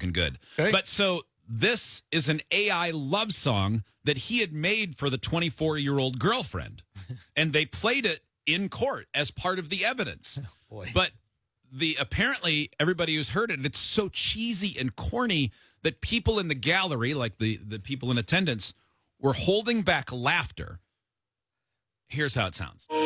looking good. Okay. But so this is an AI love song that he had made for the 24-year-old girlfriend. And they played it in court as part of the evidence. Oh, boy. But apparently everybody who's heard it, it's so cheesy and corny that people in the gallery, like the people in attendance, were holding back laughter. Here's how it sounds.